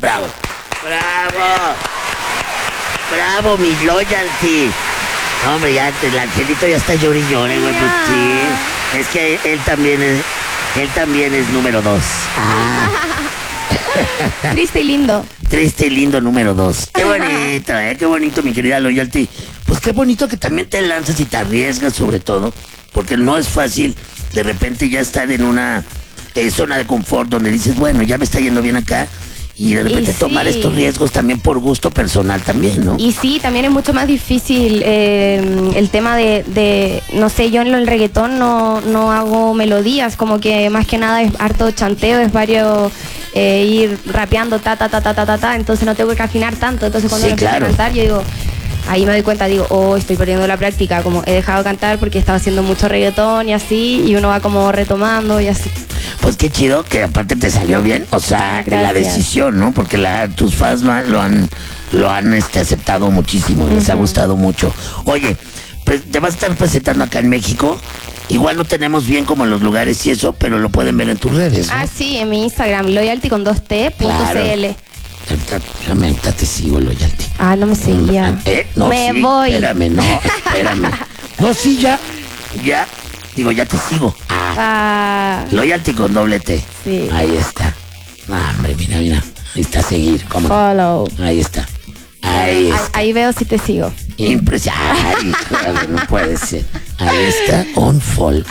Bravo. Bravo. Bravo, mi loyalty. Hombre, ya el angelito ya está llori, güey, pues sí. Es que él también es número 2. Triste y lindo. Triste y lindo número 2. Qué bonito, qué bonito, mi querida loyalty. Pues qué bonito que también te lanzas y te arriesgas, sobre todo, porque no es fácil de repente ya estar en una zona de confort donde dices, bueno, ya me está yendo bien acá. Y de repente tomar estos riesgos también por gusto personal también, ¿no? Y sí, también es mucho más difícil el tema de, no sé, yo en el reggaetón no hago melodías, como que más que nada es harto chanteo, es varios ir rapeando entonces no tengo que afinar tanto, entonces cuando empiezo a cantar yo digo, ahí me doy cuenta, digo, estoy perdiendo la práctica, como he dejado de cantar porque estaba haciendo mucho reggaetón y así, y uno va como retomando y así. Pues qué chido que aparte te salió bien, o sea, la decisión, ¿no? Porque tus fans lo han aceptado muchísimo, les ha gustado mucho. Oye, pues te vas a estar presentando acá en México. Igual no tenemos bien como los lugares y eso, pero lo pueden ver en tus redes, ¿no? Ah, sí, en mi Instagram, loyalty con 2t.cl. Claro. Ahorita te sigo, loyalty. Ah, no me seguía. No, me sí, voy. Espérame. No, sí, ya. Digo, ya te sigo. Loyalty con doble T. Sí. Ahí está. Hombre, mira. Ahí está seguir. ¿Cómo? Follow. Ahí está. Ahí veo si te sigo. Impresionante. No puede ser. Ahí está. On fall.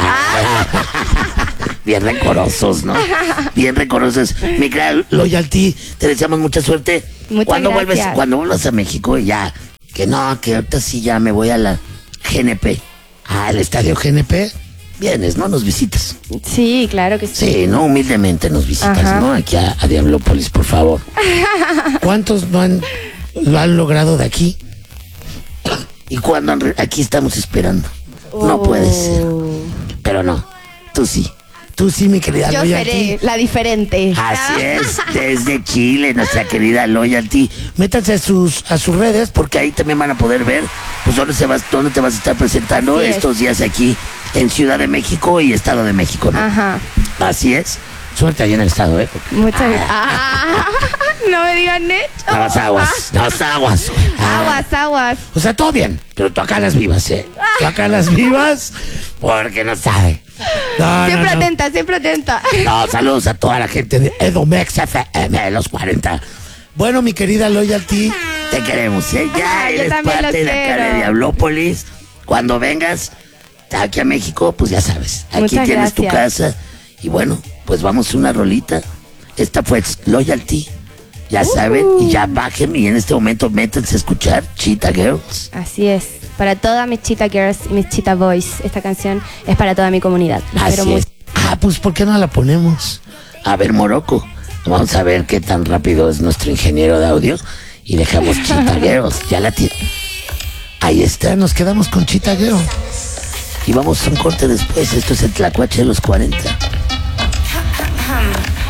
Bien recorosos, ¿no? Bien recorosos. Mi querida loyalty, te deseamos mucha suerte. Muchas gracias. Cuando vuelvas a México, ya. Que ahorita sí ya me voy a la GNP. Al estadio GNP. Vienes, ¿no? Nos visitas. Sí, claro que sí. Sí, ¿no? Humildemente nos visitas, ¿no? Aquí a Diablópolis, por favor. ¿Cuántos lo han logrado de aquí? ¿Y cuándo aquí estamos esperando? No puede ser. Pero no, tú sí. Tú sí, mi querida Yo loyalty. seré la diferente. Así es, desde Chile, nuestra querida loyalty. Métanse a sus redes porque ahí también van a poder ver pues dónde te vas a estar presentando estos días aquí en Ciudad de México y Estado de México, ¿no? Ajá. Así es. Suerte ahí en el estado, Muchas gracias. No me digan hecho. Aguas. Aguas. O sea, todo bien, pero tú acá las vivas, Tú acá las vivas porque no sabe. Siempre atenta. No, saludos a toda la gente de Edomex FM de los 40. Bueno, mi querida loyalty, te queremos, Ya Yo eres también parte de acá de Diablópolis. Cuando vengas aquí a México, pues ya sabes, aquí Muchas tienes tu gracias. casa. Y bueno, pues vamos a una rolita. Esta fue Loyalty. Ya saben, y ya bajen y en este momento métanse a escuchar Cheetah Girls. Así es. Para todas mis Cheetah Girls y mis Cheetah Boys, esta canción es para toda mi comunidad. Así es. Pues ¿por qué no la ponemos? A ver, Morocco. Vamos a ver qué tan rápido es nuestro ingeniero de audio. Y dejamos Cheetah Girls. Ya la tiene. Ahí está, nos quedamos con Cheetah Girls. Y vamos a un corte después. Esto es el Tlacuache de los 40.